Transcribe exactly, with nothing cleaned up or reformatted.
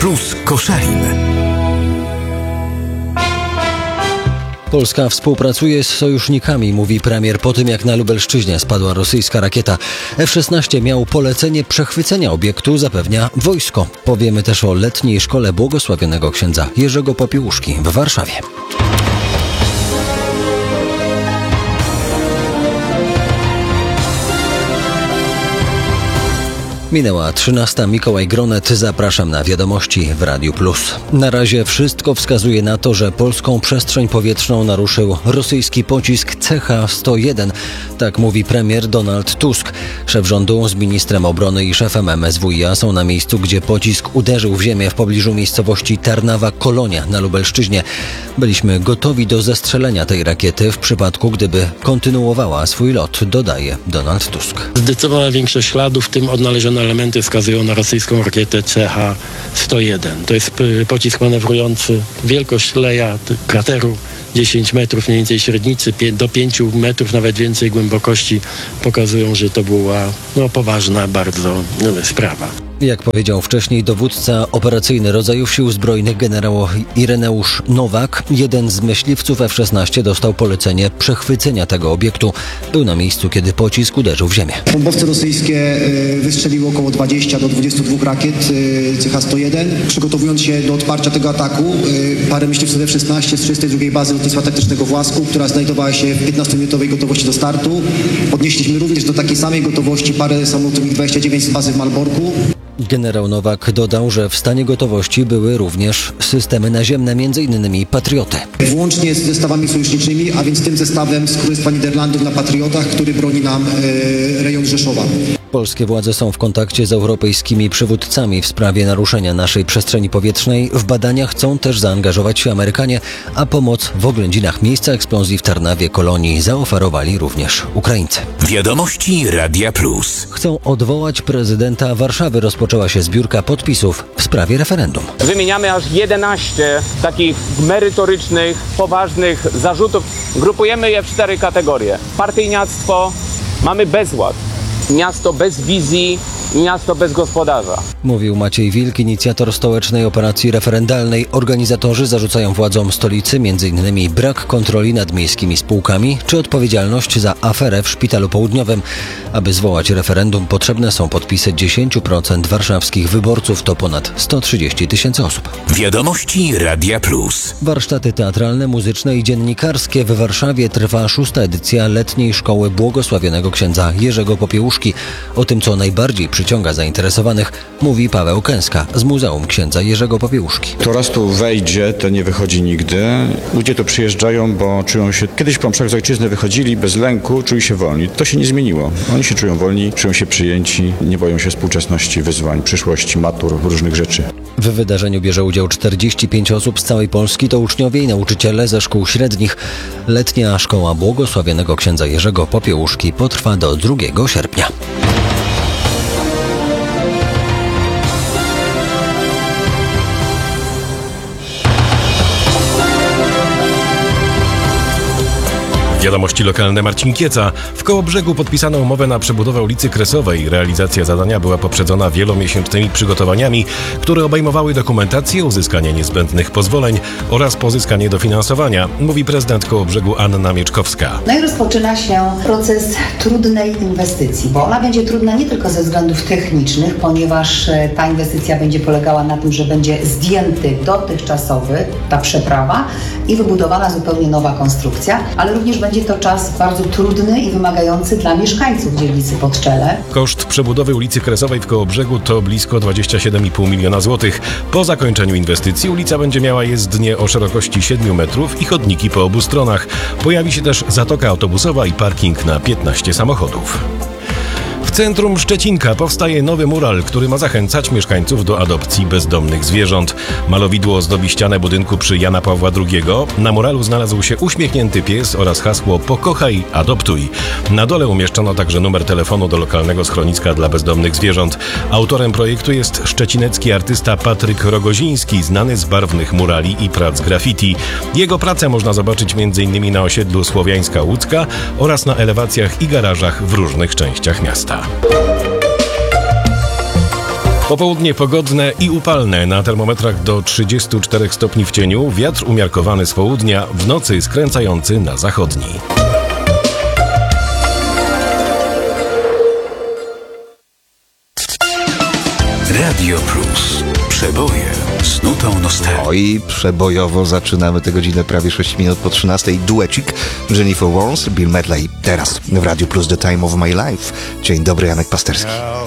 Plus Koszalin. Polska współpracuje z sojusznikami, mówi premier po tym, jak na Lubelszczyźnie spadła rosyjska rakieta. F szesnaście miał polecenie przechwycenia obiektu, zapewnia wojsko. Powiemy też o letniej szkole błogosławionego księdza Jerzego Popiełuszki w Warszawie. Minęła trzynasta. Mikołaj Gronet. Zapraszam na wiadomości w Radiu Plus. Na razie wszystko wskazuje na to, że polską przestrzeń powietrzną naruszył rosyjski pocisk C H sto jeden. Tak mówi premier Donald Tusk. Szef rządu z ministrem obrony i szefem M S W i A są na miejscu, gdzie pocisk uderzył w ziemię w pobliżu miejscowości Tarnawa-Kolonia na Lubelszczyźnie. Byliśmy gotowi do zestrzelenia tej rakiety w przypadku, gdyby kontynuowała swój lot, dodaje Donald Tusk. Zdecydowana większość śladów, w tym odnalezione elementy wskazują na rosyjską rakietę C H sto jeden. To jest pocisk manewrujący, wielkość leja krateru dziesięć metrów, mniej więcej średnicy, do pięciu metrów, nawet więcej głębokości pokazują, że to była no, poważna bardzo no, sprawa. Jak powiedział wcześniej dowódca operacyjny rodzajów sił zbrojnych generał Ireneusz Nowak, jeden z myśliwców F szesnaście dostał polecenie przechwycenia tego obiektu. Był na miejscu, kiedy pocisk uderzył w ziemię. Bombowce rosyjskie wystrzeliły około dwadzieścia do dwudziestu dwóch rakiet C H sto jeden. Przygotowując się do odparcia tego ataku, parę myśliwców F szesnaście z trzydziestej drugiej bazy lotnictwa taktycznego w Łasku, która znajdowała się w piętnastominutowej gotowości do startu. Podnieśliśmy również do takiej samej gotowości parę samolotów MiG dwadzieścia dziewięć z bazy w Malborku. Generał Nowak dodał, że w stanie gotowości były również systemy naziemne, m.in. Patrioty. Włącznie z zestawami sojuszniczymi, a więc tym zestawem z Królestwa Niderlandów na Patriotach, który broni nam e, rejon Rzeszowa. Polskie władze są w kontakcie z europejskimi przywódcami w sprawie naruszenia naszej przestrzeni powietrznej. W badania chcą też zaangażować się Amerykanie, a pomoc w oględzinach miejsca eksplozji w Tarnawie Kolonii zaoferowali również Ukraińcy. Wiadomości Radia Plus. Chcą odwołać prezydenta Warszawy. Rozpoczęła się zbiórka podpisów w sprawie referendum. Wymieniamy aż jedenaście takich merytorycznych, poważnych zarzutów. Grupujemy je w cztery kategorie. Partyjniactwo, mamy bezład. Miasto bez wizji, miasto bez gospodarza. Mówił Maciej Wilk, inicjator stołecznej operacji referendalnej. Organizatorzy zarzucają władzom stolicy m.in. brak kontroli nad miejskimi spółkami czy odpowiedzialność za aferę w Szpitalu Południowym. Aby zwołać referendum, potrzebne są podpisy dziesięć procent warszawskich wyborców, to ponad sto trzydzieści tysięcy osób. Wiadomości Radia Plus. Warsztaty teatralne, muzyczne i dziennikarskie. W Warszawie trwa szósta edycja letniej szkoły błogosławionego księdza Jerzego Popiełuszki. O tym, co najbardziej przyciąga zainteresowanych, mówi Paweł Kęska z Muzeum Księdza Jerzego Popiełuszki. Kto raz tu wejdzie, to nie wychodzi nigdy. Ludzie tu przyjeżdżają, bo czują się... Kiedyś po mszach z ojczyzny wychodzili bez lęku, czuli się wolni. To się nie zmieniło. Oni się czują wolni, czują się przyjęci, nie boją się współczesności, wyzwań, przyszłości, matur, różnych rzeczy. W wydarzeniu bierze udział czterdzieści pięć osób z całej Polski. To uczniowie i nauczyciele ze szkół średnich. Letnia szkoła błogosławionego księdza Jerzego Popiełuszki potrwa do drugiego sierpnia. Wiadomości lokalne. Marcin Kieca. W Kołobrzegu podpisano umowę na przebudowę ulicy Kresowej. Realizacja zadania była poprzedzona wielomiesięcznymi przygotowaniami, które obejmowały dokumentację, uzyskanie niezbędnych pozwoleń oraz pozyskanie dofinansowania, mówi prezydent Kołobrzegu Anna Mieczkowska. No i rozpoczyna się proces trudnej inwestycji, bo ona będzie trudna nie tylko ze względów technicznych, ponieważ ta inwestycja będzie polegała na tym, że będzie zdjęty dotychczasowy ta przeprawa i wybudowana zupełnie nowa konstrukcja, ale również będzie Będzie to czas bardzo trudny i wymagający dla mieszkańców dzielnicy Podczele. Koszt przebudowy ulicy Kresowej w Kołobrzegu to blisko dwadzieścia siedem i pół miliona złotych. Po zakończeniu inwestycji ulica będzie miała jezdnię o szerokości siedmiu metrów i chodniki po obu stronach. Pojawi się też zatoka autobusowa i parking na piętnaście samochodów. W centrum Szczecinka powstaje nowy mural, który ma zachęcać mieszkańców do adopcji bezdomnych zwierząt. Malowidło ozdobi ścianę budynku przy Jana Pawła drugiego. Na muralu znalazł się uśmiechnięty pies oraz hasło „Pokochaj, adoptuj”. Na dole umieszczono także numer telefonu do lokalnego schroniska dla bezdomnych zwierząt. Autorem projektu jest szczecinecki artysta Patryk Rogoziński, znany z barwnych murali i prac graffiti. Jego pracę można zobaczyć między innymi na osiedlu Słowiańska Łódzka oraz na elewacjach i garażach w różnych częściach miasta. Popołudnie pogodne i upalne, na termometrach do trzydziestu czterech stopni w cieniu, wiatr umiarkowany z południa, w nocy skręcający na zachodni. Radio Plus. Przeboje z nutą nostalgii. Oj, przebojowo zaczynamy tę godzinę prawie sześć minut po trzynastej. Duecik Jennifer Warnes, Bill Medley. Teraz w Radio Plus The Time of My Life. Dzień dobry, Janek Pasterski.